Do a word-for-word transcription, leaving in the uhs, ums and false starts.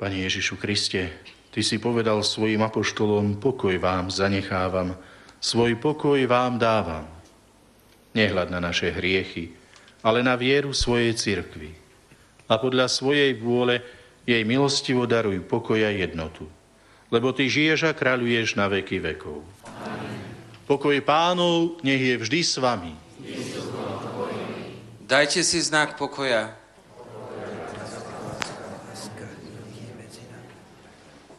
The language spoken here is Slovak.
Pane Ježišu Kriste, Ty si povedal svojim apoštolom, pokoj vám zanechávam, svoj pokoj vám dávam. Nehľad na naše hriechy, ale na vieru svojej cirkvi. A podľa svojej vôle jej milostivo daruj pokoj a jednotu. Lebo Ty žiješ a kráľuješ na veky vekov. Amen. Pokoj Pánov nech je vždy s vami. Dajte si znak pokoja.